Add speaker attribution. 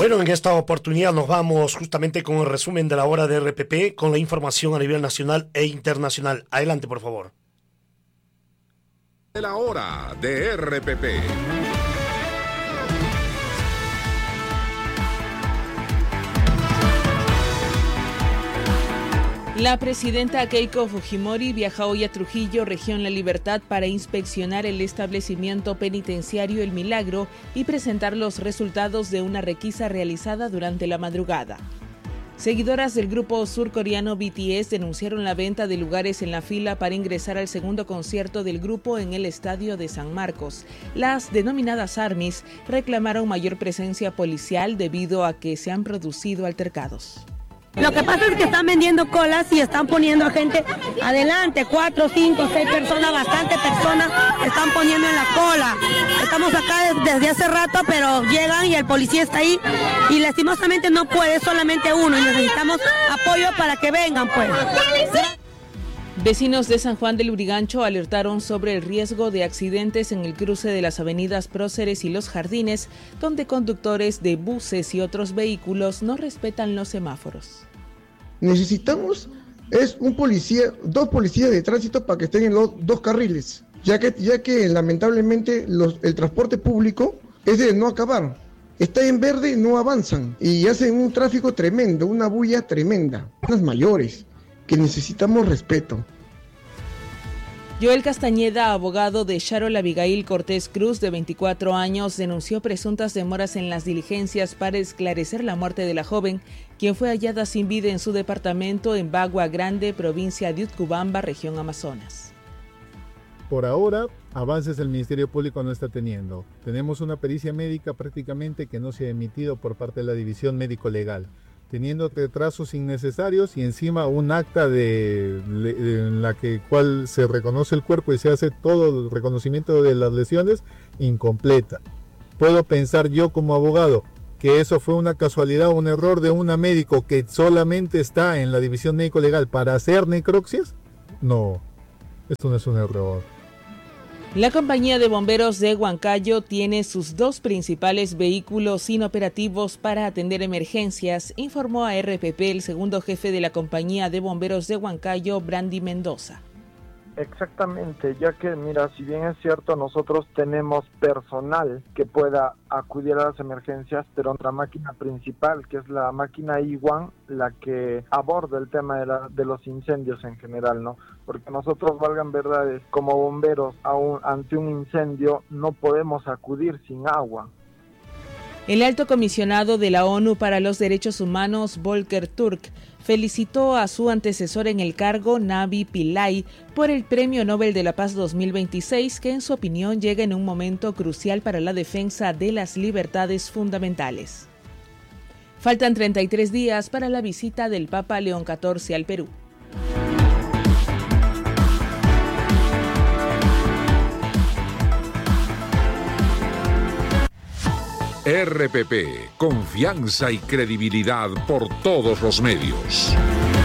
Speaker 1: Bueno, en esta oportunidad nos vamos justamente con el resumen de la hora de RPP, con la información a nivel nacional e internacional. Adelante, por favor.
Speaker 2: De la hora de RPP.
Speaker 3: La presidenta Keiko Fujimori viaja hoy a Trujillo, región La Libertad, para inspeccionar el establecimiento penitenciario El Milagro y presentar los resultados de una requisa realizada durante la madrugada. Seguidoras del grupo surcoreano BTS denunciaron la venta de lugares en la fila para ingresar al segundo concierto del grupo en el estadio de San Marcos. Las denominadas ARMYs reclamaron mayor presencia policial debido a que se han producido altercados.
Speaker 4: Lo que pasa es que están vendiendo colas y están poniendo a gente adelante, 4, 5, 6 personas, bastante personas están poniendo en la cola. Estamos acá desde hace rato, pero llegan y el policía está ahí y lastimosamente no puede, solamente uno y necesitamos apoyo para que vengan, pues.
Speaker 3: Vecinos de San Juan del Lurigancho alertaron sobre el riesgo de accidentes en el cruce de las avenidas Próceres y Los Jardines, donde conductores de buses y otros vehículos no respetan los semáforos.
Speaker 5: Necesitamos dos policías de tránsito para que estén en los dos carriles, ya que lamentablemente el transporte público es de no acabar. Está en verde, no avanzan y hacen un tráfico tremendo, una bulla tremenda. Las mayores, que necesitamos respeto.
Speaker 3: Joel Castañeda, abogado de Sharon Abigail Cortés Cruz, de 24 años, denunció presuntas demoras en las diligencias para esclarecer la muerte de la joven, quien fue hallada sin vida en su departamento en Bagua Grande, provincia de Utcubamba, región Amazonas.
Speaker 6: Por ahora, avances el Ministerio Público no está teniendo. Tenemos una pericia médica prácticamente que no se ha emitido por parte de la División Médico-Legal, teniendo retrasos innecesarios y encima un acta en la cual se reconoce el cuerpo y se hace todo el reconocimiento de las lesiones incompleta. Puedo pensar yo como abogado que eso fue una casualidad, un error de una médico que solamente está en la División Médico Legal para hacer necropsias. No, esto no es un error.
Speaker 3: La compañía de bomberos de Huancayo tiene sus dos principales vehículos inoperativos para atender emergencias, informó a RPP el segundo jefe de la compañía de bomberos de Huancayo, Brandy Mendoza.
Speaker 7: Exactamente, ya que mira, si bien es cierto, nosotros tenemos personal que pueda acudir a las emergencias, pero nuestra máquina principal, que es la máquina IWAN, la que aborda el tema de los incendios en general, ¿no? Porque nosotros, valgan verdades, como bomberos ante un incendio no podemos acudir sin agua.
Speaker 3: El alto comisionado de la ONU para los Derechos Humanos, Volker Turk, felicitó a su antecesor en el cargo, Navi Pillay, por el Premio Nobel de la Paz 2026, que en su opinión llega en un momento crucial para la defensa de las libertades fundamentales. Faltan 33 días para la visita del Papa León XIV al Perú.
Speaker 2: RPP, confianza y credibilidad por todos los medios.